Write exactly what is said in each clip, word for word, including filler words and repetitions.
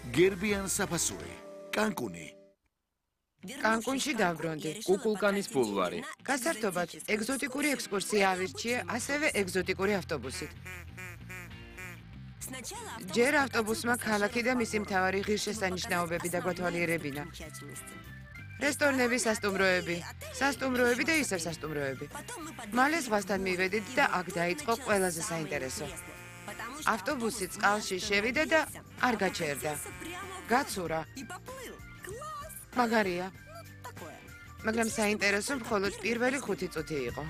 გერბიან საფასური, კანკუნი. კანკუნში დავბრუნდი. კუკულკანის ბულვარი. გასართობად, ეგზოტიკური ექსკურსია ავირჩიე, ასევე ეგზოტიკური ავტობუსით. ჯერ ავტობუსმა ქალაქი და მისი მთავარი ღირსშესანიშნაობები დაგვათვალიერებინა. რესტორნები, სასტუმროები, სასტუმროები და ისევ სასტუმროები. მალე ზღვასთან მივედით და აქ დაიწყო ყველაზე საინტერესო. ავტობუსი წყალში შევიდა და არ გაჩერდა. გაცურა. მაგარია. მაგრამ საინტერესო მხოლოდ პირველი ხუთი წუთი იყო.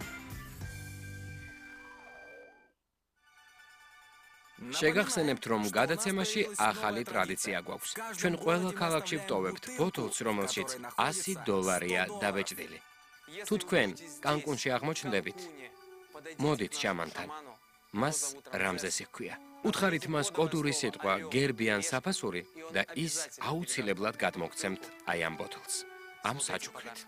შეგახსენებთ, რომ გადაცემაში ახალი ტრადიცია გვაქვს. ჩვენ ყველა ქალაქში ვტოვებთ ბოთლს, რომელშიც ასი დოლარია დაბეჭდილი. თუ თქვენ კანკუნში აღმოჩნდებით, მოდით შამანთან. მას რამზესი ჰქვია. უთხარით მას კოდური სიტყვა გერბიან საფასური და ის აუცილებლად გადმოგცემთ აი ამ ბოთლს. ამ საჩუქრით.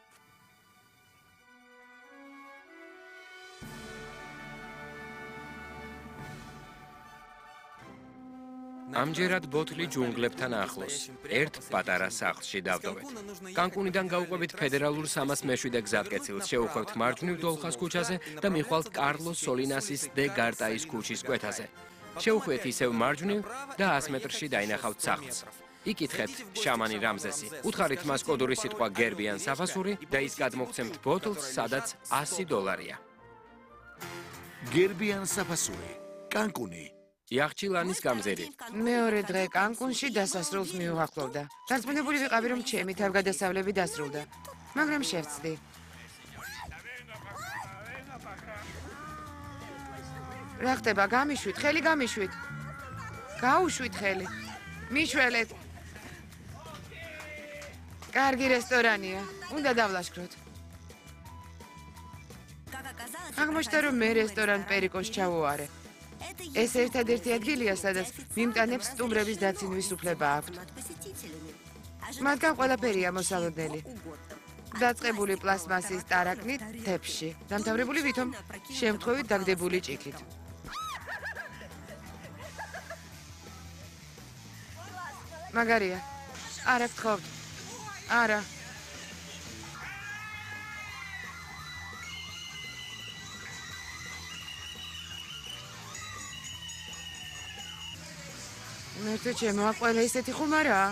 ამჯერად ბოთლი ჯუნგლებთან ახლოს, ერთ პატარა სახლში დავდოვეთ. კანკუნიდან გავუყვებით ფედერალურ სამას მეშვიდე გზატკეცილს, შევუხვევთ მარჯვნივ დოლხას ქუჩაზე და მიხვალთ კარლოს სოლინასის დე გარტაის ქუჩის კვეთაზე. შევუხვიეთ ისევ მარჯვნივ და ასი მეტრში დაინახავთ სახლს. იკითხეთ შამანი რამზესი. უთხარით მას კოდური სიტყვა გერბიან საფასური და ის გადმოგცემთ ბოთლს, სადაც ასი დოლარია. გერბიან საფასური, კანკუნი. იახჩილანის გამზირი. მეორე დღე კანკუნში დასასრულს მიუახლოვდა. დარწმუნებული ვიყავი, რომ ჩემი თავგადასავლები დასრულდა, მაგრამ შევცდი. რა ხდება, გამიშვით, ხელი გამიშვით. გაუშვით ხელი. მიშველეთ. კარგი რესტორანია, უნდა დავლაშქროთ. აღმოჩნდა, რომ მე რესტორან პერიკოს ჩავუარე. ეს ერთადერთი ადგილია, სადაც მიმტანებს სტუმრების დაცინვის უფლება აქვთ. მათგან ყველაფერია მოსალოდნელი. დაწყებული პლასმასის ტარაკნით თეფში, დამთავრებული ვითომ შემთხვევით დაგდებული ჭიქით. მაგარია. არა გთხოვთ. არა. მერტე ჩემო, ყველა ისეთი ხუმარაა.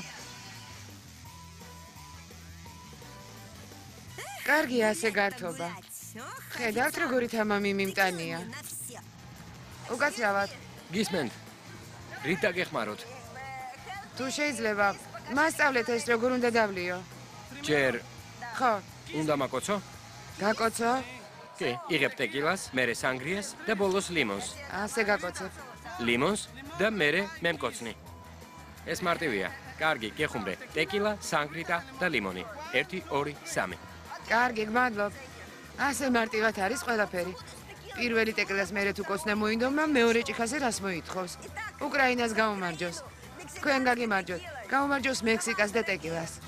კარგი ასე გართობა. ხედავთ, როგორი თამამი მიმტანია. უკაცრავად. გისმენთ. რით დაგეხმაროთ? თუ შეიძლება, მასწავლეთ ეს როგორ უნდა დავლიო. ჯერ ხო. უნდა მაკოცო? გაკოცო? კი, იღებ ტეკილას, მერე სანგრიას და ბოლოს ლიმონს. ასე გაკოცებ. ლიმონს და მერე მემკოცნი. ეს მარტივია. კარგი, გეხუმრე. ტეკილა, სანგრიტა და ლიმონი. ერთი, ორი, სამი. კარგი, გმადლობ. ასე მარტივად არის ყველაფერი. პირველი ტეკილას მერე თუ კოცნა მოინდომა, მეორე ჭიქაზე რას მოითხოვს? უკრაინას გაუმარჯოს. თქვენ გაგიმარჯოთ. გაუმარჯოს მექსიკას და ტეკილას.